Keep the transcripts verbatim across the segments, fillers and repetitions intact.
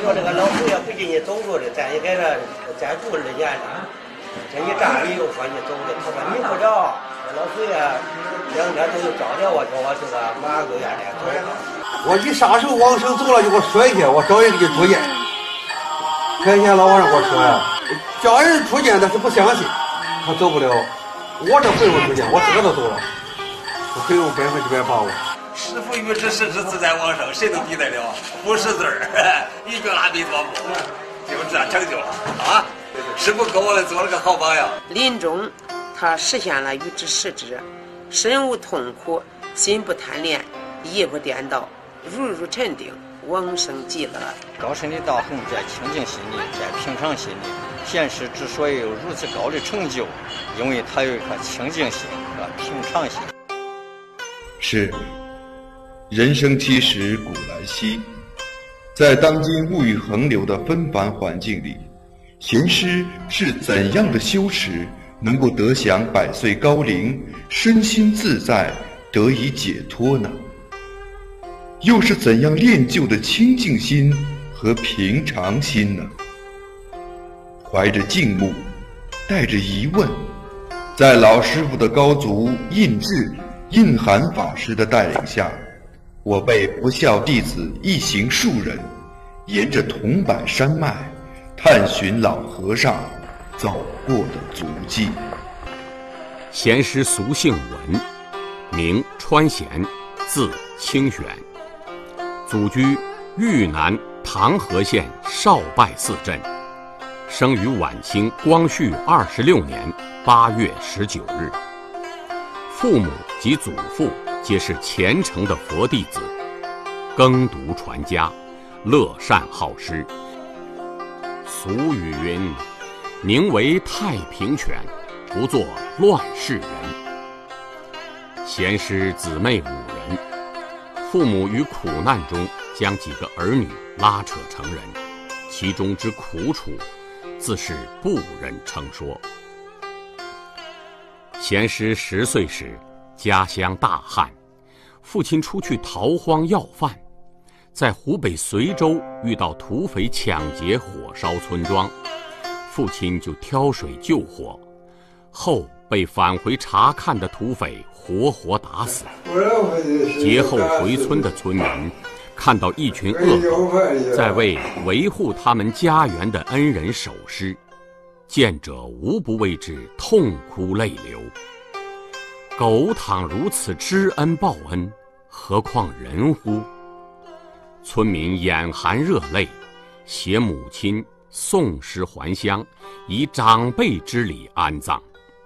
说这个老头也不进去走着的，咱也给他咱住了眼了。这一站里又说你走的，他说你不着，老头爷两天都找着我，叫我这个马上就院来走了。 我一撒手往生走了，就给我摔下，我找人给你出见。开天老和尚给我说呀，叫人出见他是不相信，他走不了。我这回我出见，我自个都走了，我很有百分之百把握。 师父语之实之自在往生，谁能抵得了？不识字儿，一句阿弥陀佛，就这样成就了啊！师父给我做了个好榜样。 临终，他实现了语之实之，身无痛苦，心不贪恋，意不颠倒，如如沉定，往生极乐。 高深的道行在清净心里，在平常心里。贤师之所以有如此高的成就，因为他有一颗清净心和平常心。 是，人生其实古来稀，在当今物欲横流的纷繁环境里，贤师是怎样的修持，能够得享百岁高龄，身心自在，得以解脱呢？又是怎样练就的清净心和平常心呢？怀着敬慕，带着疑问，在老师傅的高足印智、印涵法师的带领下，我辈不孝弟子一行数人，沿着桐柏山脉，探寻老和尚走过的足迹。 贤师俗姓文，名川贤，字清玄，祖居豫南唐河县少拜寺镇。生于晚清光绪二十六年八月十九日，父母及祖父皆是虔诚的佛弟子，耕读传家，乐善好施。俗语云：“宁为太平犬，不做乱世人。”贤师姊妹五人，父母于苦难中将几个儿女拉扯成人，其中之苦楚，自是不忍称说。贤师十岁时，家乡大旱，父亲出去逃荒要饭，在湖北随州遇到土匪抢劫火烧村庄，父亲就挑水救火，后被返回查看的土匪活活打死。劫后回村的村民看到一群恶狗在为维护他们家园的恩人守尸，见者无不为之痛哭泪流。狗倘如此知恩报恩，何况人乎？村民眼含热泪，携母亲送尸还乡，以长辈之礼安葬。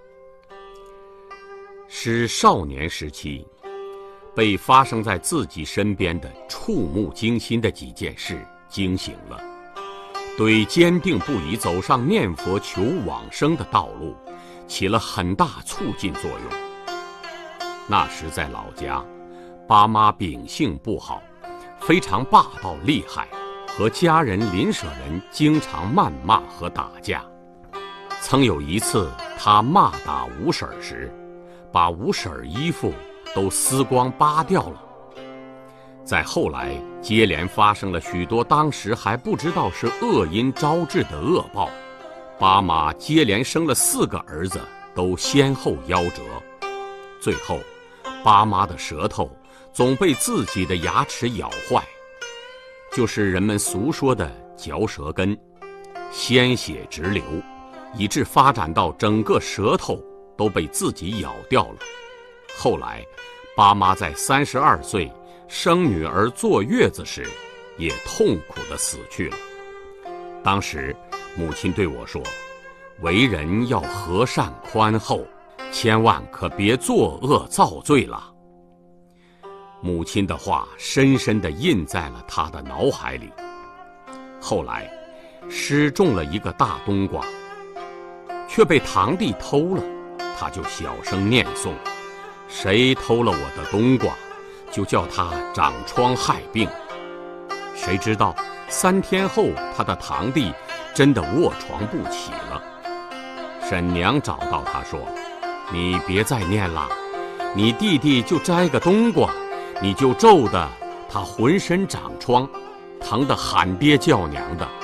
使少年时期被发生在自己身边的触目惊心的几件事惊醒了，对坚定不移走上念佛求往生的道路起了很大促进作用。那时在老家，爸妈秉性不好，非常霸道厉害，和家人邻舍人经常谩骂和打架。曾有一次他骂打吴婶时，把吴婶衣服都撕光扒掉了。再后来接连发生了许多当时还不知道是恶因招致的恶报，爸妈接连生了四个儿子都先后夭折，最后爸妈的舌头总被自己的牙齿咬坏，就是人们俗说的嚼舌根，鲜血直流，以致发展到整个舌头都被自己咬掉了。后来爸妈在三十二岁生女儿坐月子时，也痛苦地死去了。当时母亲对我说，为人要和善宽厚，千万可别作恶造罪了。母亲的话深深地印在了他的脑海里。后来师种了一个大冬瓜，却被堂弟偷了，他就小声念诵，谁偷了我的冬瓜，就叫他长疮害病。谁知道三天后他的堂弟真的卧床不起了。婶娘找到他说，你别再念了，你弟弟就摘个冬瓜，你就咒得他浑身长疮， 疼得喊爹叫娘的。